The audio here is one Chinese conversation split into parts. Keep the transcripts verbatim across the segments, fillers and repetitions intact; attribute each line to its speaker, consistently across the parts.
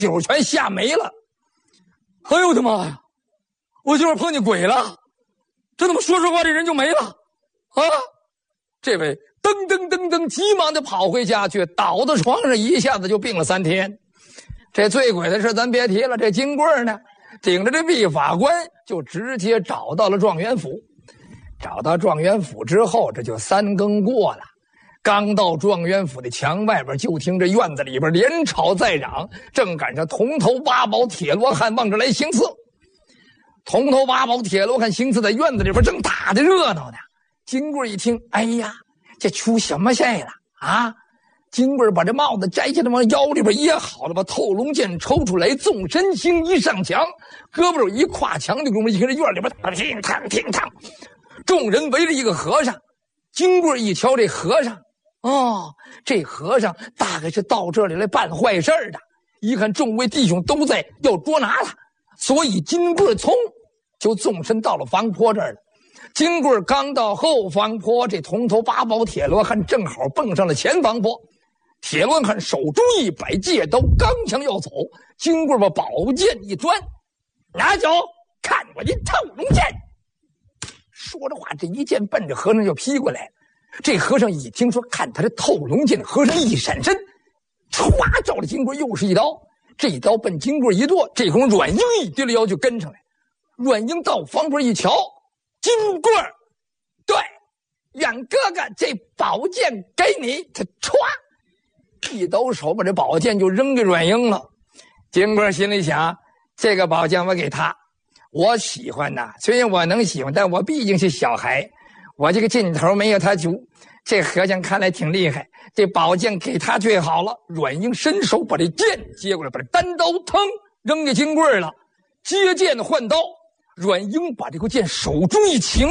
Speaker 1: 酒全吓没了。哎呦我的妈呀！我今儿碰见鬼了！这怎么说说话这人就没了啊？这位噔噔噔噔急忙的跑回家去，倒到床上一下子就病了三天。这最鬼的是咱别提了，这金棍呢顶着这毕法官就直接找到了状元府。找到状元府之后，这就三更过了。刚到状元府的墙外边，就听这院子里边连吵再嚷，正赶上铜头八宝铁罗汉望着来行刺。铜头八宝铁罗汉行刺在院子里边正打得热闹呢。金棍一听，哎呀，这出什么事了啊？金棍把这帽子摘下来往腰里边掖好了，把透龙剑抽出来，纵身轻一上墙，胳膊一跨墙的功夫，一看这院里边打乒乓乒乓，众人围着一个和尚。金棍一瞧这和尚，哦，这和尚大概是到这里来办坏事的。一看众位弟兄都在要捉拿他，所以金棍冲就纵身到了房坡这儿了。金棍刚到后房坡，这铜头八宝铁罗汉正好蹦上了前房坡。铁罗汉手中一摆戒刀，刚想要走，金棍把宝剑一端，拿走，看我的透龙剑。说着话，这一剑奔着和尚就劈过来了。这和尚一听说看他这透龙剑，和尚一闪身，歘，照着金棍又是一刀。这一刀奔金棍一剁，这功夫阮英一低了腰就跟上来。阮英到房坡一瞧，金棍，对，远哥哥，这宝剑给你。他歘一抖手把这宝剑就扔给阮英了。金棍心里想，这个宝剑我给他，我喜欢呐，虽然我能喜欢，但我毕竟是小孩，我这个劲头没有他足。这和尚看来挺厉害，这宝剑给他最好了。阮英伸手把这剑接过来，把这单刀腾扔给金棍了。接剑换刀，阮英把这个剑手中一擎。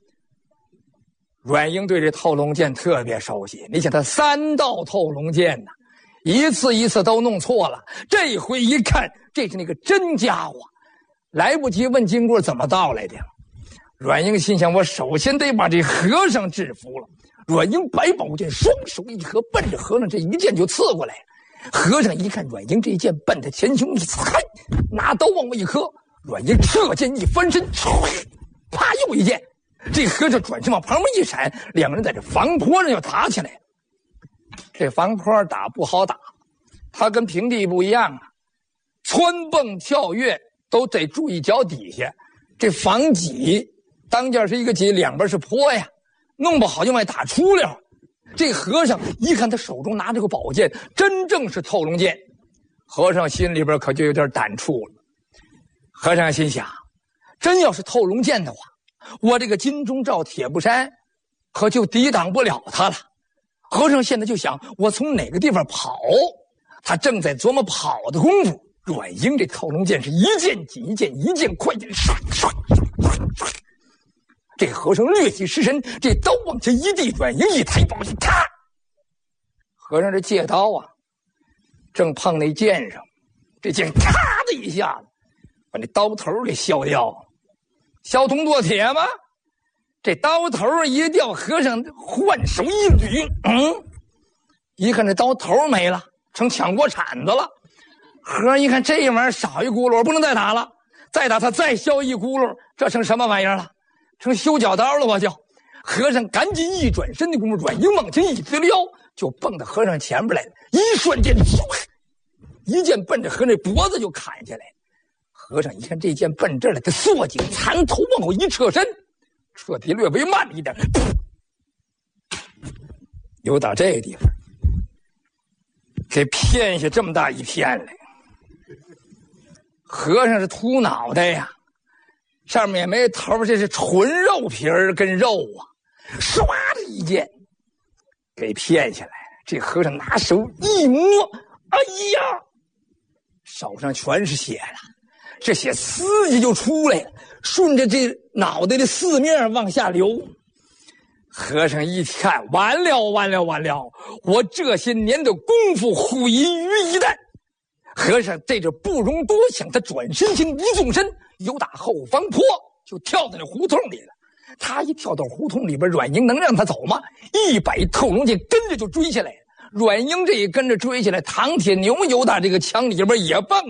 Speaker 1: 阮英对这透龙剑特别熟悉，你想他三道透龙剑呢，一次一次都弄错了。这回一看，这是那个真家伙，来不及问金棍怎么到来的。阮英心想，我首先得把这和尚制服了。阮英摆宝剑，双手一合，奔着和尚这一剑就刺过来。和尚一看阮英这一剑奔他前胸一刺，拿刀往外一磕，阮英撤剑一翻身，啪又一剑。这和尚转身往旁边一闪，两个人在这房坡上就打起来了。这房坡打不好打，它跟平地不一样啊，蹿蹦跳跃都得注意脚底下。这房脊当间是一个脊，两边是坡呀，弄不好就往外打出溜。这和尚一看他手中拿这个宝剑，真正是透龙剑，和尚心里边可就有点胆触了。和尚心想，真要是透龙剑的话，我这个金钟罩铁布衫可就抵挡不了他了。和尚现在就想，我从哪个地方跑。他正在琢磨跑的功夫，阮英这透龙剑是一剑紧一剑，一剑快剑，唰唰唰唰。这和尚略起失神，这刀往前一递，阮英一抬宝剑，咔！和尚这借刀啊，正碰那剑上，这剑咔的一下子把那刀头给削掉了。削铜剁铁吗？这刀头一掉，和尚换手一捋，嗯，一看这刀头没了，成抢锅铲子了。和尚一看这玩意儿少一轱辘，不能再打了，再打他再削一轱辘，这成什么玩意儿了？成修脚刀了。我就和尚赶紧一转身的功夫，阮英往前一直撩，就蹦到和尚前边来了，一瞬间，一剑奔着和尚脖子就砍下来。和尚一看这剑奔这儿来，他缩紧残头往后一撤身，撤得略微慢一点，又到这个地方给骗下这么大一片来。和尚是秃脑袋呀，上面也没头，这是纯肉皮儿跟肉啊，唰的一剑给骗下来了。这和尚拿手一摸，哎呀，手上全是血了，这血丝一就出来了，顺着这脑袋的四面往下流。和尚一看，完了完了完了，我这些年的功夫毁于一旦。和尚这就不容多想，他转身轻一纵身，由打后方坡就跳到那胡同里了。他一跳到胡同里边，阮英能让他走吗？一摆透龙剑跟着就追下来了。 阮英这一跟着追起来，唐铁牛由打这个墙里边也蹦